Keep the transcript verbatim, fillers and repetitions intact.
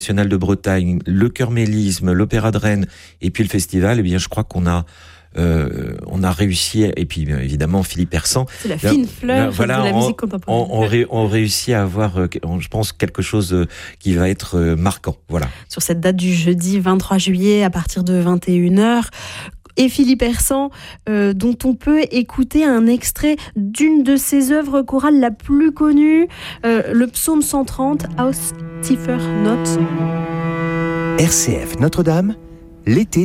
national de Bretagne, le chœur mélisme, l'opéra de Rennes et puis le festival, eh bien je crois qu'on a euh, on a réussi, et puis évidemment Philippe Hersant. C'est la fine fleur là, voilà, de la on, musique contemporaine. On, on, ré, on réussit à avoir, je pense, quelque chose qui va être marquant. Voilà. Sur cette date du jeudi vingt-trois juillet à partir de vingt et une heures. Et Philippe Hersant, euh, dont on peut écouter un extrait d'une de ses œuvres chorales la plus connue, euh, le psaume cent trente, Aus tiefer Not. R C F Notre-Dame, l'été